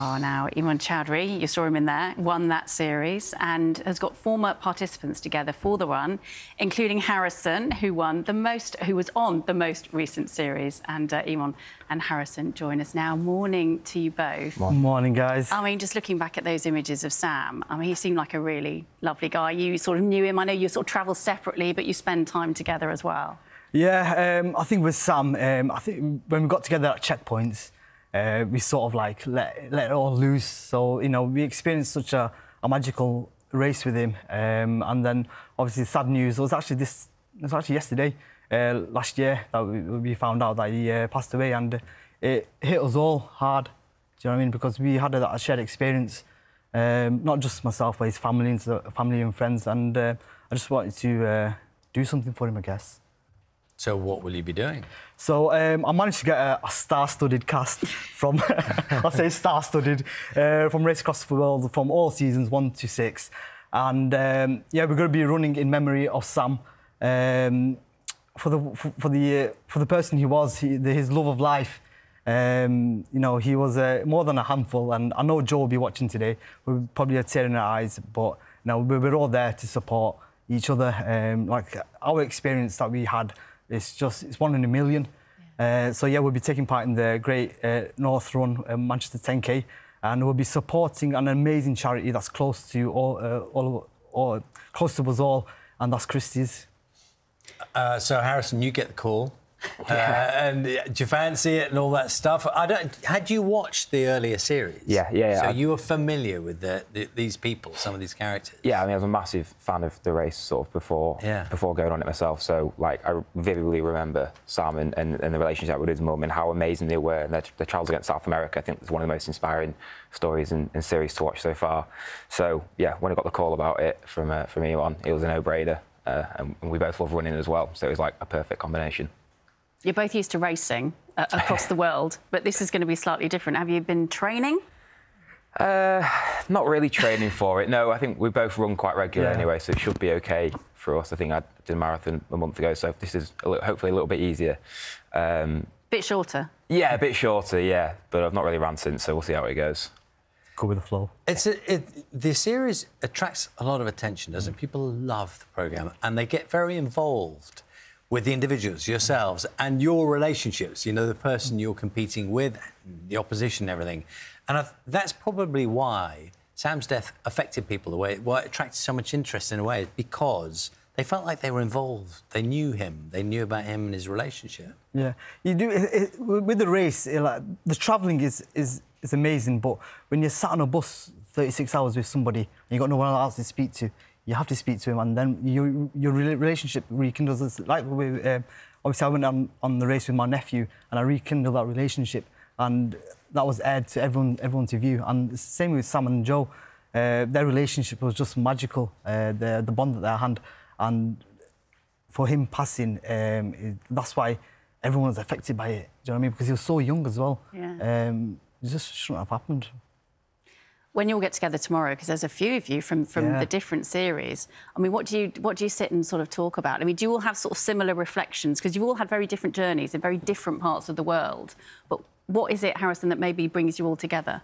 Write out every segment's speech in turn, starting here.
Oh, now, Iman Chowdhury, you saw him in there, won that series and has got former participants together for the run, including Harrison, who was on the most recent series. And Iman and Harrison join us now. Morning to you both. Morning, guys. I mean, just looking back at those images of Sam, I mean, he seemed like a really lovely guy. You sort of knew him. I know you sort of travel separately, but you spend time together as well. Yeah, I think with Sam, I think when we got together at checkpoints, we sort of like let it all loose. So, you know, we experienced such a magical race with him. And then obviously sad news, it was actually yesterday, last year, that we found out that he passed away, and it hit us all hard. Do you know what I mean? Because we had a shared experience, not just myself, but his family and friends. And I just wanted to do something for him, I guess. So what will you be doing? So I managed to get a star-studded cast from, I say star-studded, from Race Across the World, from all seasons 1 to 6. And yeah, we're going to be running in memory of Sam, for the person he was, his love of life. You know, he was more than a handful, and I know Joe will be watching today. We're probably tearing our eyes, but you know, we're all there to support each other. Like our experience that we had, it's 1 in a million. Yeah. So yeah, we'll be taking part in the Great North Run, Manchester 10K, and we'll be supporting an amazing charity that's close to close to us all, and that's Christie's. So Harrison, you get the call. And do you fancy it and all that stuff? Had you watched the earlier series? Yeah. So you were familiar with these people, some of these characters? Yeah, I mean, I was a massive fan of the race sort of before going on it myself. So, like, I vividly remember Sam and the relationship with his mum and how amazing they were. And their travels against South America, I think, was one of the most inspiring stories and series to watch so far. So, yeah, when I got the call about it from Elon, it was a no-brainer. And we both love running as well, so it was like a perfect combination. You're both used to racing across the world, but this is going to be slightly different. Have you been training? Not really training for it, no. I think we both run quite regularly anyway, so it should be OK for us. I think I did a marathon a month ago, so this is hopefully a little bit easier. Bit shorter? Yeah, a bit shorter, yeah. But I've not really ran since, so we'll see how it goes. Go with the flow. The series attracts a lot of attention, doesn't it? People love the programme, and they get very involved with the individuals, yourselves, and your relationships, you know, the person you're competing with, the opposition and everything. And that's probably why Sam's death affected people why it attracted so much interest in a way, because they felt like they were involved. They knew him. They knew about him and his relationship. Yeah, you do. With the race, like, the travelling is amazing, but when you're sat on a bus 36 hours with somebody and you've got no one else to speak to, you have to speak to him, and then your relationship rekindles. Like obviously, I went on the race with my nephew, and I rekindled that relationship, and that was aired to everyone to view. And it's the same with Sam and Joe. Their relationship was just magical. The bond that they had, and for him passing, that's why everyone was affected by it. Do you know what I mean? Because he was so young as well. Yeah. It just shouldn't have happened. When you all get together tomorrow, because there's a few of you from the different series, I mean, what do you sit and sort of talk about? I mean, do you all have sort of similar reflections? Because you've all had very different journeys in very different parts of the world. But what is it, Harrison, that maybe brings you all together?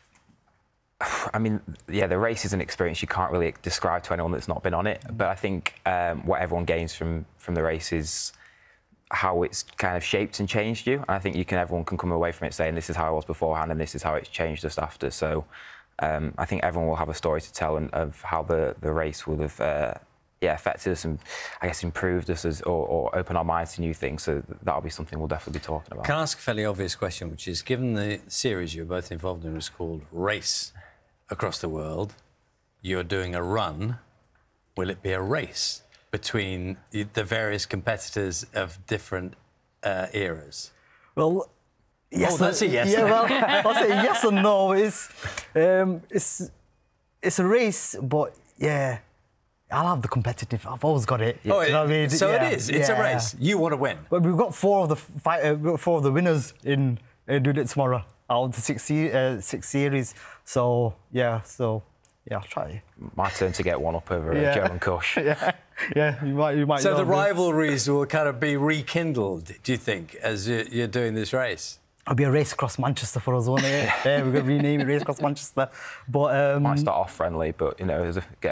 I mean, yeah, the race is an experience you can't really describe to anyone that's not been on it. But I think what everyone gains from the race is how it's kind of shaped and changed you. And I think everyone can come away from it saying, this is how I was beforehand and this is how it's changed us after. So I think everyone will have a story to tell of how the race will have affected us and, I guess, improved us or opened our minds to new things. So that'll be something we'll definitely be talking about. Can I ask a fairly obvious question, which is, given the series you're both involved in is called Race Across the World, you're doing a run, will it be a race between the various competitors of different eras? Well, yes. That's a yes. Yeah, well, I'll say yes and no. It's a race, but yeah, I'll have the competitive. I've always got it. Oh, you know what I mean? So it is. It's a race. You want to win. But we've got four of the winners in doing it tomorrow out of the six series. So yeah, I'll try. My turn to get one up over Joe and Cush. Yeah, you might. So the rivalries will kind of be rekindled, do you think, as you're doing this race? It'll be a Race Across Manchester for us, won't it? Yeah, we're going to rename it Race Across Manchester. But might start off friendly, but you know, get